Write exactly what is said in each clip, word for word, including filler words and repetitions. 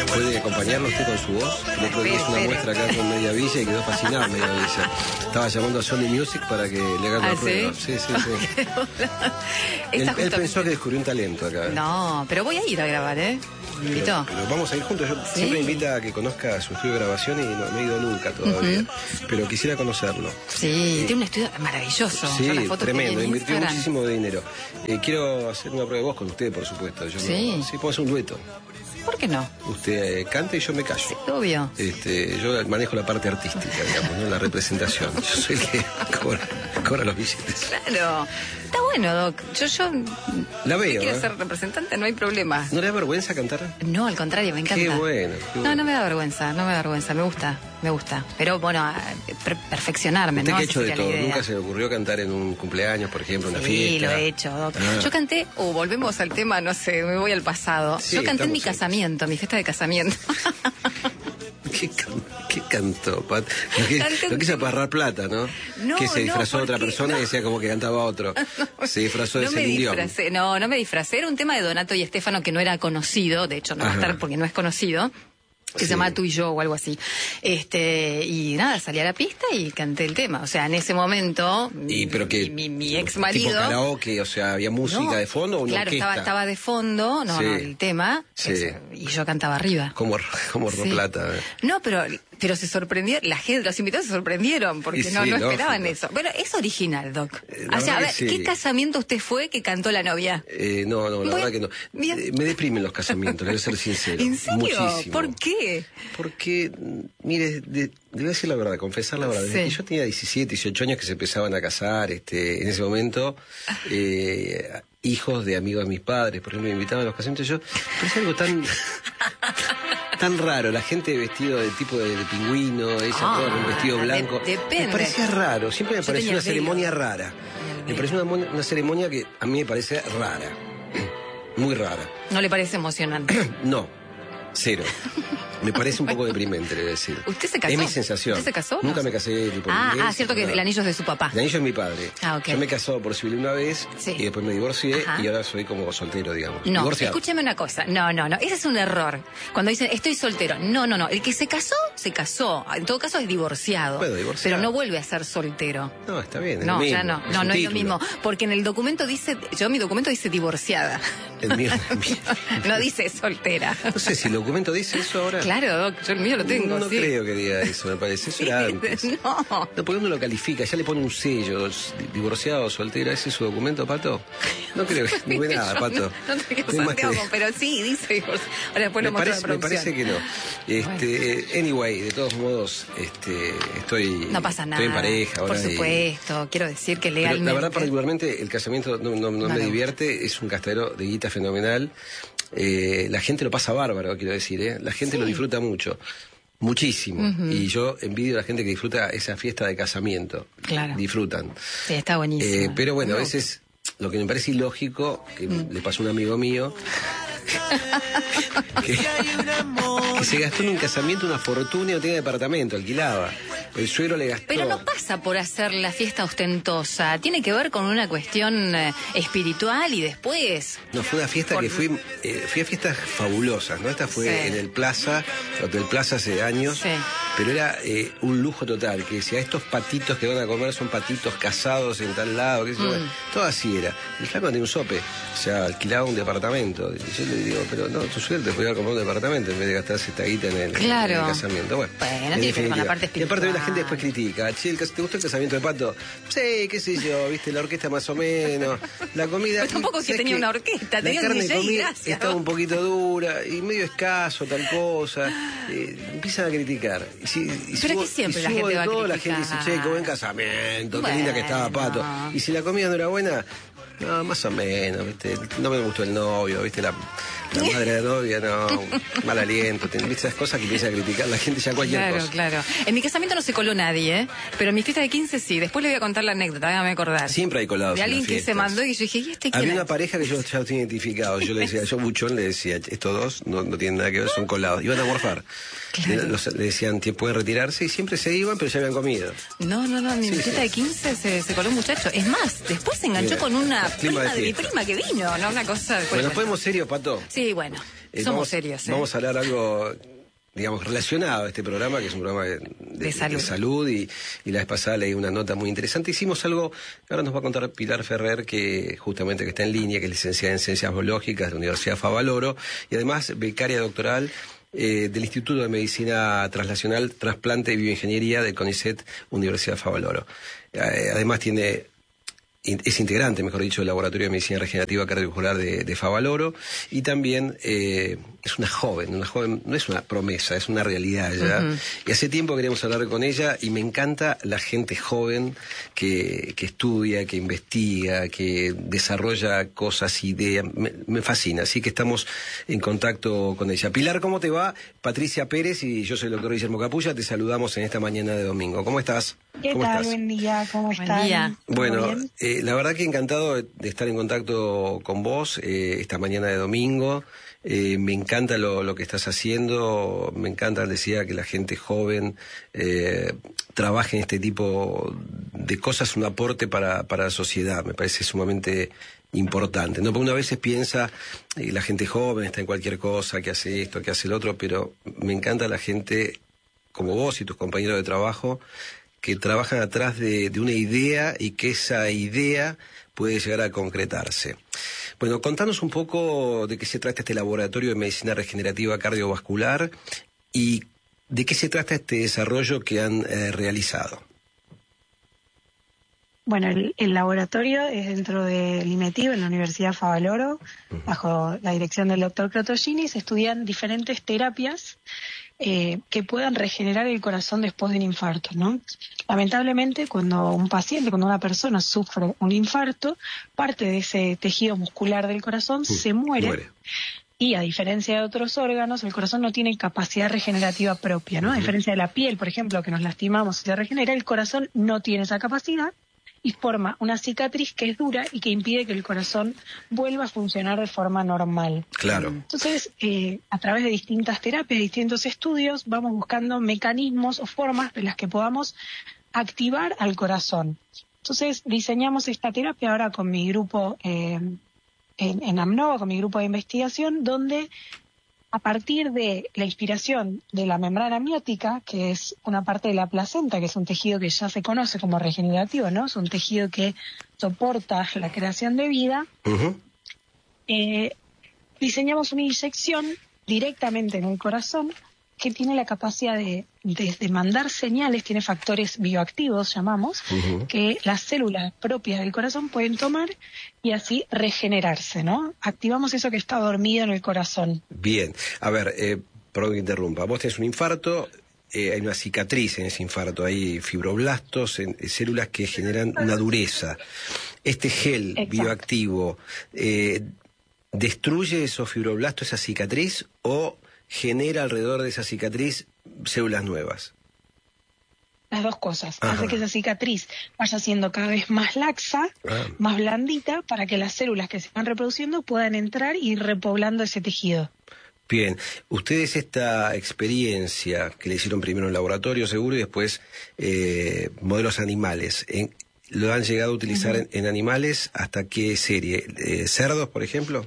¿Puede acompañarlo usted con su voz? El otro día hizo una muestra acá con Media Villa y quedó fascinado en Media Villa. Estaba llamando a Sony Music para que le hagan ¿Ah, la sí? prueba. Sí, sí, sí. él, él pensó que descubrió un talento acá. No, pero voy a ir a grabar, ¿eh? ¿Me invitó? Pero, pero vamos a ir juntos. Yo ¿Sí? siempre me invita a que conozca su estudio de grabación y no, no he ido nunca todavía. Uh-huh. Pero quisiera conocerlo. Sí, eh, tiene un estudio maravilloso. Sí, las fotos tremendo. que Invirtió Instagram. muchísimo de dinero. Eh, quiero hacer una prueba de voz con usted, por supuesto. Yo sí. No, sí, podemos hacer un dueto. ¿Por qué no? Usted eh, canta y yo me callo. Sí, obvio. Este, yo manejo la parte artística, digamos, ¿no? La representación. Yo soy el que cobra, cobra los billetes. Claro. Está bueno, Doc. Yo, yo... La veo, si quiero ¿eh? ser representante, no hay problema. ¿No le da vergüenza cantar? No, al contrario, me encanta. Qué bueno, qué bueno. No, no me da vergüenza, no me da vergüenza. Me gusta, me gusta. Pero, bueno, per perfeccionarme, ¿Usted ¿no? que ha hecho Esa de sería la todo? idea. ¿Nunca se le ocurrió cantar en un cumpleaños, por ejemplo, una Sí, fiesta? lo he hecho, Doc. Ah. Yo canté, o volvemos al tema, no sé, me voy al pasado. Sí, Yo canté en mi estamos casamiento, mi fiesta de casamiento. ¿Qué, can ¿Qué cantó, Pat? Lo que, Canté- lo que hizo para ahorrar plata, ¿no? No, que se no, disfrazó de otra ¿por qué? persona No. y decía como que cantaba otro. Se disfrazó de No me Celine Dion. disfracé, no, no me disfracé. Era un tema de Donato y Estefano que no era conocido, de hecho no va a Ajá. estar porque no es conocido, que Sí. se llama Tú y Yo o algo así. Este, y nada, salí a la pista y canté el tema. O sea, en ese momento, Y, pero que, mi, mi, mi ex marido. tipo karaoke, o sea, ¿había música No, de fondo o una claro, orquesta? estaba, estaba de fondo, no, Sí. no, el tema, Sí. ese, y yo cantaba arriba. Como, como Sí. plata. ¿eh? No, pero, pero se sorprendió, la gente, los invitados se sorprendieron porque Y no, sí, no esperaban lógico. eso. Bueno, es original, Doc. Eh, la o sea, a verdad ver, que sí. ¿qué casamiento usted fue que cantó la novia? Eh, no, no, la Bueno, verdad que no. bien. Eh, me deprimen los casamientos, le voy a ser sincero. ¿En serio? Muchísimo. ¿Por qué? Porque, mm, mire, de, le voy a decir la verdad, confesar la verdad. Desde Sí. que yo tenía diecisiete, dieciocho años que se empezaban a casar, este, en ese momento, eh, hijos de amigos de mis padres, por ejemplo, me invitaban a los casamientos. Yo, pero es algo tan, tan raro. La gente vestido de tipo de, de pingüino, ella Ah, toda con un vestido de- blanco. depende. Me parecía raro. Siempre me Yo pareció tenía una ceremonia velo. rara. Me velo. pareció una, mon- una ceremonia que a mí me parece rara. Muy rara. No le parece emocionante. No, cero. Me parece un poco deprimente, le voy a decir. ¿Usted se casó? Es mi sensación. ¿Usted se casó? Nunca No. me casé ni por Ah, iglesia, ah, cierto que nada. el anillo es de su papá. El anillo es mi padre. Ah, ok. Yo me he casado por civil una vez Sí. y después me divorcié Ajá. y ahora soy como soltero, digamos. No, Divorciado. escúcheme una cosa. No, no, no. Ese es un error. Cuando dicen, estoy soltero. No, no, no. El que se casó, se casó. En todo caso es divorciado. Bueno, divorciado. Pero no vuelve a ser soltero. No, está bien. Es No, lo mismo, ya no. es No, un no es lo título. mismo. Porque en el documento dice, yo mi documento dice divorciada. El mío, el mío. No dice soltera. No sé si el documento dice eso ahora. Claro, Doc, yo el mío lo tengo, No sí. creo que diga eso, me parece. Eso era antes. No. No, porque uno lo califica, ya le pone un sello, divorciado, soltera, ¿ese es su documento, Pato? No creo que no ve nada, Yo Pato. No, no te quiero No hay más que- Santiago, pero sí, dice divorciado. Ahora después me, lo muestro en parece, la me parece producción. que no. Este, Anyway, de todos modos, este, estoy, No pasa nada. estoy en pareja ahora. Por y- supuesto, quiero decir que pero legalmente. la verdad, particularmente, el casamiento no, no- no No me le divierte, es un gastadero de guita fenomenal. Eh, la gente lo pasa bárbaro, quiero decir, ¿eh? La gente Sí. lo disfruta mucho. Muchísimo. Ujú. Y yo envidio a la gente que disfruta esa fiesta de casamiento. Claro. Disfrutan. Sí, está buenísimo. Eh, pero bueno, a No. veces lo que me parece ilógico, que le pasó a un amigo mío, que, que se gastó en un casamiento una fortuna y no tenía departamento, alquilaba. El suegro le gastó. Pero no pasa por hacer la fiesta ostentosa. Tiene que ver con una cuestión eh, espiritual y después. No, fue una fiesta Por- que fui, eh, fui a fiestas fabulosas, ¿no? Esta fue Sí. en el Plaza, Hotel Plaza hace años, Sí. pero era eh, un lujo total, que decía, estos patitos que van a comer son patitos casados en tal lado, qué sé yo. Mm. Todo así era. El flaco tenía un sope, o sea, alquilaba un departamento. Y yo le digo, pero no, tu suerte podía comprar un departamento en vez de gastarse esta guita en el, Claro. en el casamiento. Bueno, Bueno, en tiene que ver con la definitiva. parte Y aparte la espiritual. gente después critica, che, el cas- ¿te gustó el casamiento de Pato? Sí, qué sé yo, viste, la orquesta más o menos, la comida... Pero tampoco que ¿sabes tenía qué? una orquesta, La tenía un carne D J y comida gracias. estaba un poquito dura y medio escaso, tal cosa. Eh, empiezan a criticar. Y si, y si Pero hubo- que siempre y la si hubo gente de va a todo, la gente criticar. dice, che, qué buen casamiento, qué linda que estaba Pato. Bueno. Y si la comida no era buena, no, más o menos, viste. No me gustó el novio, viste, la, la madre de la novia, no, mal aliento, viste, esas cosas que empieza a criticar la gente ya cualquier Claro, cosa. claro. En mi casamiento no se coló nadie, ¿eh? Pero en mi fiesta de quince sí. Después le voy a contar la anécdota, déjame acordar. Siempre hay colados De en alguien las que se fiestas. mandó y yo dije, ¿y este quién Había es? una pareja que yo ya lo tenía identificado. Yo le decía, yo buchón le decía, estos dos no, no tienen nada que ver, son colados. Iban a morfar. Claro. Le, los- le decían, "Tie- pueden retirarse", y siempre se iban, pero ya habían comido. No, no, no, en mi Sí, fiesta sí. de quince se, se coló un muchacho. Es más, después se enganchó Mira, con una clima prima de de mi fiesta. prima que vino, ¿no? Una cosa... después Bueno, le- ¿podemos serio, Pato? Sí, bueno. Eh, Somos vamos, serios, ¿eh? Vamos a hablar algo, digamos, relacionado a este programa, que es un programa de, de, de salud, de salud y, y la vez pasada leí una nota muy interesante. Hicimos algo que ahora nos va a contar Pilar Ferrer, que justamente que está en línea, que es licenciada en Ciencias Biológicas de la Universidad Favaloro y además becaria doctoral eh, del Instituto de Medicina Translacional, Trasplante y Bioingeniería de CONICET, Universidad Favaloro. Eh, además tiene... es integrante, mejor dicho, del Laboratorio de Medicina Regenerativa Cardiovascular de, de Favaloro y también eh, es una joven, una joven, no es una promesa, es una realidad ya. Uh-huh. Y hace tiempo queríamos hablar con ella y me encanta la gente joven que, que estudia, que investiga, que desarrolla cosas, ideas, me, me fascina, así que estamos en contacto con ella. Pilar, ¿cómo te va? Patricia Pérez y yo soy el doctor Guillermo Capulla, te saludamos en esta mañana de domingo. ¿Cómo estás? ¿Qué ¿Cómo tal? estás? Buen día, ¿cómo están? Buen día. Bueno, eh, la verdad que encantado de estar en contacto con vos eh, esta mañana de domingo. Eh, me encanta lo, lo que estás haciendo, me encanta, decía, que la gente joven eh, trabaje en este tipo de cosas, un aporte para, para la sociedad, me parece sumamente importante, ¿no? Porque una vez piensa, eh, la gente joven está en cualquier cosa, que hace esto, que hace el otro, pero me encanta la gente como vos y tus compañeros de trabajo, que trabajan atrás de, de una idea y que esa idea puede llegar a concretarse. Bueno, contanos un poco de qué se trata este laboratorio de medicina regenerativa cardiovascular y de qué se trata este desarrollo que han eh, realizado. Bueno, el, el laboratorio es dentro del IMETIB, en la Universidad Favaloro, uh-huh. bajo la dirección del doctor Crotogini. Se estudian diferentes terapias eh, que puedan regenerar el corazón después de un infarto, ¿no? Lamentablemente, cuando un paciente, cuando una persona sufre un infarto, parte de ese tejido muscular del corazón uh, se muere. muere. Y a diferencia de otros órganos, el corazón no tiene capacidad regenerativa propia, ¿no? Uh-huh. A diferencia de la piel, por ejemplo, que nos lastimamos y se regenera, el corazón no tiene esa capacidad y forma una cicatriz que es dura y que impide que el corazón vuelva a funcionar de forma normal. Claro. Entonces, eh, a través de distintas terapias, distintos estudios, vamos buscando mecanismos o formas de las que podamos activar al corazón. Entonces, diseñamos esta terapia ahora con mi grupo eh, en, en AMNOVA, con mi grupo de investigación, donde a partir de la inspiración de la membrana amniótica, que es una parte de la placenta, que es un tejido que ya se conoce como regenerativo, ¿no? Es un tejido que soporta la creación de vida. Uh-huh. Eh, diseñamos una inyección directamente en el corazón que tiene la capacidad de, de, de mandar señales, tiene factores bioactivos, llamamos, uh-huh. que las células propias del corazón pueden tomar y así regenerarse, ¿no? Activamos eso que está dormido en el corazón. Bien, a ver, eh, perdón que interrumpa, vos tenés un infarto, eh, hay una cicatriz en ese infarto, hay fibroblastos, en, en células que generan una dureza. Este gel Exacto. bioactivo, eh, ¿destruye esos fibroblastos, esa cicatriz, o genera alrededor de esa cicatriz células nuevas? Las dos cosas. Ajá. Hace que esa cicatriz vaya siendo cada vez más laxa, ah. más blandita, para que las células que se van reproduciendo puedan entrar y ir repoblando ese tejido. Bien, ustedes esta experiencia que le hicieron primero en laboratorio seguro y después eh, modelos animales, ¿en, ¿lo han llegado a utilizar uh-huh. en, en animales hasta qué serie? Eh, ¿Cerdos, por ejemplo?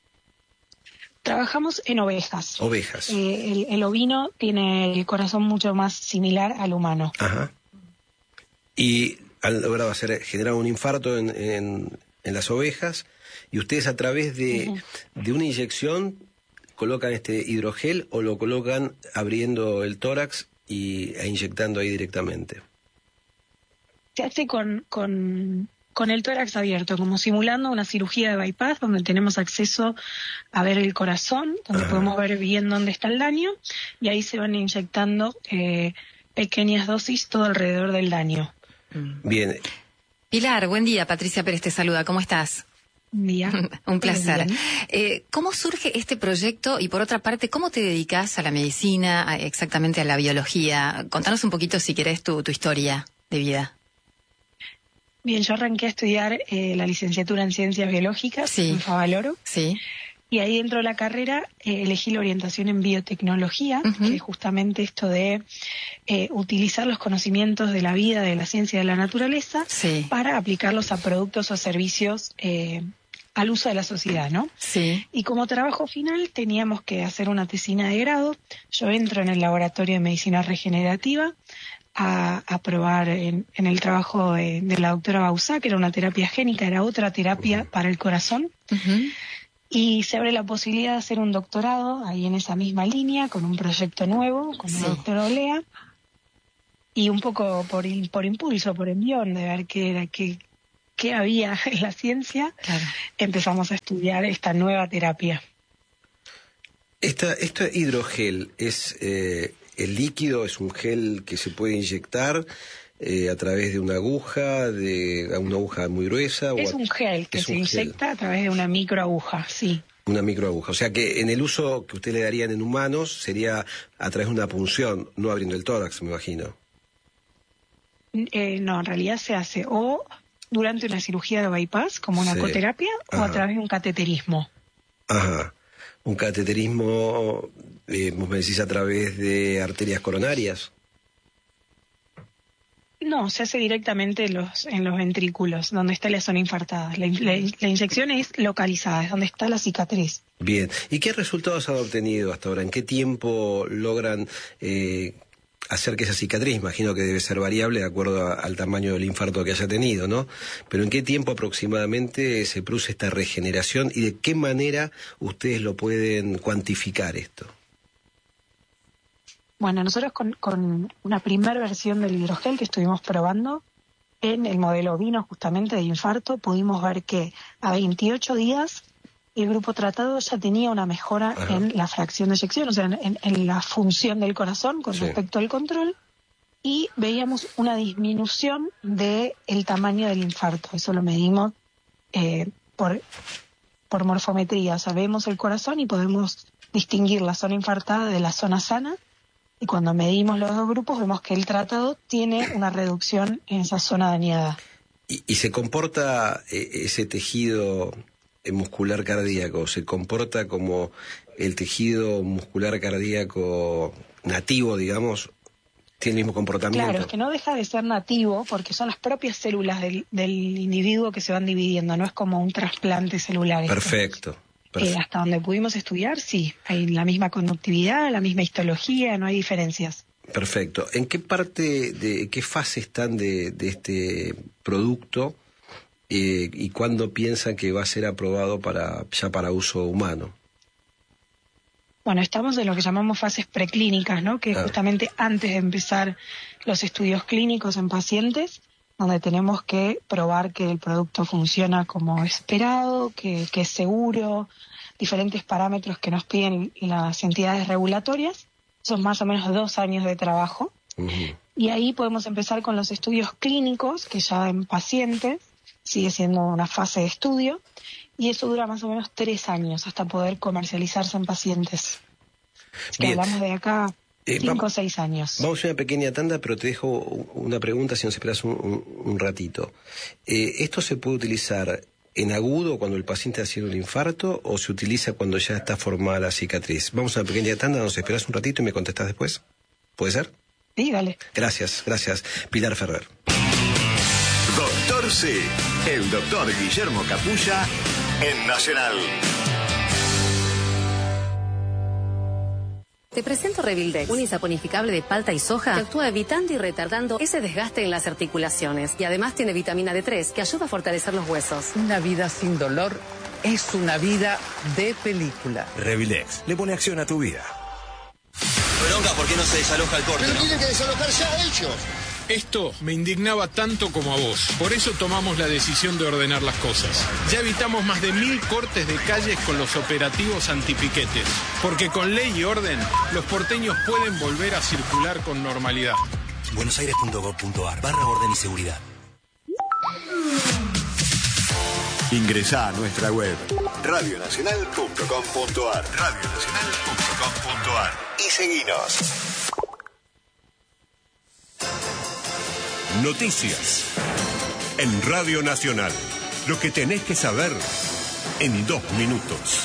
Trabajamos en ovejas. Ovejas. Eh, el, el ovino tiene el corazón mucho más similar al humano. Ajá. Y han logrado hacer, generar un infarto en, en, en las ovejas y ustedes a través de, uh-huh. de una inyección colocan este hidrogel o lo colocan abriendo el tórax y, e inyectando ahí directamente. Se hace con... con... con el tórax abierto, como simulando una cirugía de bypass, donde tenemos acceso a ver el corazón, donde Ajá. podemos ver bien dónde está el daño, y ahí se van inyectando eh, pequeñas dosis todo alrededor del daño. Bien. Pilar, buen día. Patricia Pérez te saluda. ¿Cómo estás? Buen día. Un placer. Eh, ¿Cómo surge este proyecto? Y por otra parte, ¿cómo te dedicas a la medicina, a, exactamente a la biología? Contanos un poquito, si querés, tu, tu historia de vida. Bien, yo arranqué a estudiar eh, la licenciatura en Ciencias Biológicas sí. en Favaloro. Sí. Y ahí dentro de la carrera eh, elegí la orientación en biotecnología, uh-huh. que es justamente esto de eh, utilizar los conocimientos de la vida, de la ciencia de la naturaleza, sí. para aplicarlos a productos o servicios eh, al uso de la sociedad, ¿no? Sí. Y como trabajo final teníamos que hacer una tesina de grado. Yo entro en el laboratorio de medicina regenerativa a, a probar en, en el trabajo de, de la doctora Bauzá, que era una terapia génica, era otra terapia para el corazón. Uh-huh. Y se abre la posibilidad de hacer un doctorado ahí en esa misma línea, con un proyecto nuevo, con Sí. la doctora Olea. Y un poco por, por impulso, por envión, de ver qué era, qué, qué había en la ciencia, Claro. empezamos a estudiar esta nueva terapia. Esta, este hidrogel es eh, el líquido, es un gel que se puede inyectar eh, a través de una aguja, de una aguja muy gruesa. Es o a, un gel que es se un inyecta gel. a través de una microaguja, sí. Una microaguja. O sea que en el uso que usted le darían en humanos sería a través de una punción, no abriendo el tórax, me imagino. Eh, no, en realidad se hace o durante una cirugía de bypass, como una Sí. coterapia, o Ajá. a través de un cateterismo. Ajá. Un cateterismo, eh, vos me decís, a través de arterias coronarias. No, se hace directamente en los, en los ventrículos, donde está la zona infartada. La, la, la inyección es localizada, es donde está la cicatriz. Bien. ¿Y qué resultados han obtenido hasta ahora? ¿En qué tiempo logran eh, hacer que esa cicatriz, imagino que debe ser variable de acuerdo a, al tamaño del infarto que haya tenido, ¿no? Pero ¿en qué tiempo aproximadamente se produce esta regeneración y de qué manera ustedes lo pueden cuantificar esto? Bueno, nosotros con, con una primera versión del hidrogel que estuvimos probando en el modelo ovino justamente de infarto, pudimos ver que a veintiocho días el grupo tratado ya tenía una mejora Ajá. en la fracción de eyección, o sea, en, en la función del corazón con Sí. respecto al control, y veíamos una disminución del tamaño del infarto. Eso lo medimos eh, por, por morfometría, o sea, vemos el corazón y podemos distinguir la zona infartada de la zona sana. Y cuando medimos los dos grupos vemos que el tratado tiene una reducción en esa zona dañada. ¿Y, y se comporta eh, ese tejido eh, muscular cardíaco, se comporta como el tejido muscular cardíaco nativo, digamos? ¿Tiene el mismo comportamiento? Claro, es que no deja de ser nativo porque son las propias células del, del individuo que se van dividiendo, no es como un trasplante celular. esto. Perfecto. Eh, perfecto. hasta donde pudimos estudiar, sí, hay la misma conductividad, la misma histología, no hay diferencias. Perfecto. ¿En qué parte, de qué fase están de, de este producto eh, y cuándo piensan que va a ser aprobado para ya para uso humano? Bueno, estamos en lo que llamamos fases preclínicas, ¿no? Que es Ah. justamente antes de empezar los estudios clínicos en pacientes, donde tenemos que probar que el producto funciona como esperado, que, que es seguro, diferentes parámetros que nos piden las entidades regulatorias. Son más o menos dos años de trabajo. Uh-huh. Y ahí podemos empezar con los estudios clínicos, que ya en pacientes sigue siendo una fase de estudio, y eso dura más o menos tres años hasta poder comercializarse en pacientes. Así que Bien. hablamos de acá Eh, cinco vam- o seis años. Vamos a una pequeña tanda, pero te dejo una pregunta si nos esperas un, un, un ratito. Eh, ¿Esto se puede utilizar en agudo cuando el paciente ha sido un infarto o se utiliza cuando ya está formada la cicatriz? Vamos a una pequeña tanda, nos esperas un ratito y me contestas después. ¿Puede ser? Sí, dale. Gracias, gracias. Pilar Ferrer. Doctor C, el doctor Guillermo Capulla en Nacional. Te presento Revildex, un insaponificable de palta y soja que actúa evitando y retardando ese desgaste en las articulaciones. Y además tiene vitamina D tres que ayuda a fortalecer los huesos. Una vida sin dolor es una vida de película. Revilex le pone acción a tu vida. Bronca, ¿por qué no se desaloja el corte? Pero no? tienen que desalojar ya ellos. Esto me indignaba tanto como a vos. Por eso tomamos la decisión de ordenar las cosas. Ya evitamos más de mil cortes de calles con los operativos antipiquetes. Porque con ley y orden, los porteños pueden volver a circular con normalidad. buenosaires punto gov punto ar barra orden y seguridad. Ingresá a nuestra web radio nacional punto com punto ar radio nacional punto com punto ar y seguinos. Noticias en Radio Nacional. Lo que tenés que saber en dos minutos.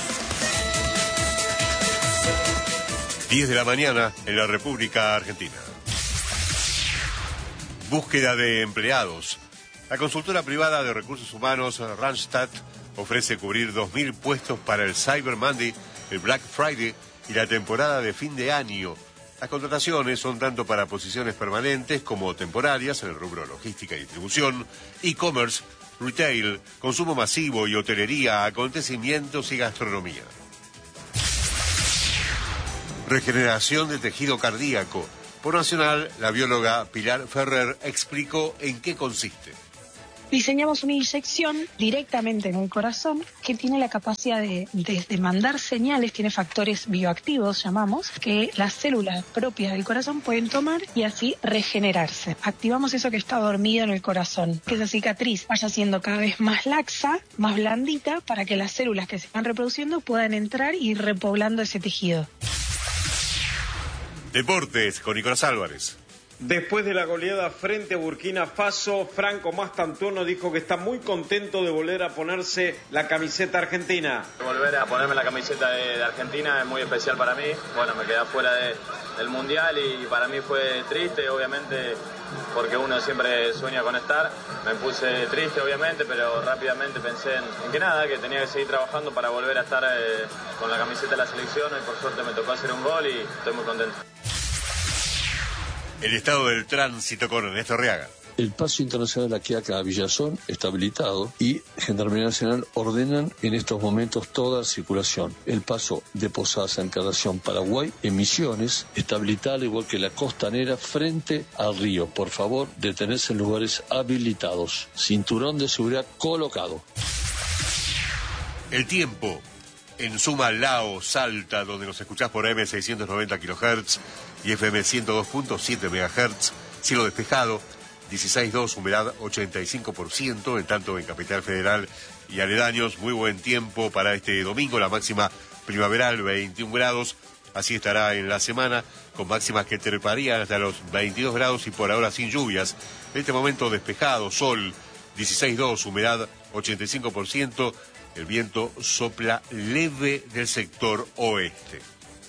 diez de la mañana en la República Argentina. Búsqueda de empleados. La consultora privada de recursos humanos Randstad ofrece cubrir dos mil puestos para el Cyber Monday, el Black Friday y la temporada de fin de año. Las contrataciones son tanto para posiciones permanentes como temporarias en el rubro logística y distribución, e-commerce, retail, consumo masivo y hotelería, acontecimientos y gastronomía. Regeneración de tejido cardíaco. Por Nacional, la bióloga Pilar Ferrer explicó en qué consiste. Diseñamos una inyección directamente en el corazón que tiene la capacidad de, de, de mandar señales, tiene factores bioactivos, llamamos, que las células propias del corazón pueden tomar y así regenerarse. Activamos eso que está dormido en el corazón, que esa cicatriz vaya siendo cada vez más laxa, más blandita, para que las células que se van reproduciendo puedan entrar y ir repoblando ese tejido. Deportes con Nicolás Álvarez. Después de la goleada frente a Burkina Faso, Franco Mastantuono dijo que está muy contento de volver a ponerse la camiseta argentina. Volver a ponerme la camiseta de, de Argentina es muy especial para mí. Bueno, me quedé fuera de, del Mundial y para mí fue triste, obviamente, porque uno siempre sueña con estar. Me puse triste, obviamente, pero rápidamente pensé en, en que nada, que tenía que seguir trabajando para volver a estar eh, con la camiseta de la selección y por suerte me tocó hacer un gol y estoy muy contento. El estado del tránsito con Ernesto Arriaga. El paso internacional aquí a Villazón está habilitado y Gendarmería Nacional ordenan en estos momentos toda circulación. El paso de Posadas a Encarnación, Paraguay, en Misiones, está habilitado al igual que la costanera frente al río. Por favor, detenerse en lugares habilitados. Cinturón de seguridad colocado. El tiempo. En Suma, Lao, Salta, donde nos escuchás por A M seiscientos noventa kilohertz y F M ciento dos punto siete megahertz, cielo despejado, dieciséis punto dos, humedad ochenta y cinco por ciento, en tanto en Capital Federal y aledaños, muy buen tiempo para este domingo, la máxima primaveral, veintiún grados, así estará en la semana, con máximas que treparían hasta los veintidós grados y por ahora sin lluvias. En este momento despejado, sol, dieciséis punto dos, humedad ochenta y cinco por ciento, el viento sopla leve del sector oeste.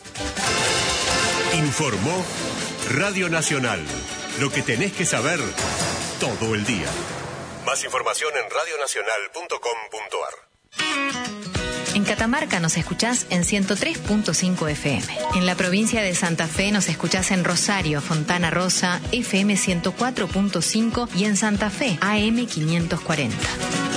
Informó Radio Nacional. Lo que tenés que saber todo el día. Más información en radio nacional punto com punto a r. En Catamarca nos escuchás en ciento tres punto cinco F M. En la provincia de Santa Fe nos escuchás en Rosario, Fontana Rosa, F M ciento cuatro punto cinco y en Santa Fe, A M quinientos cuarenta.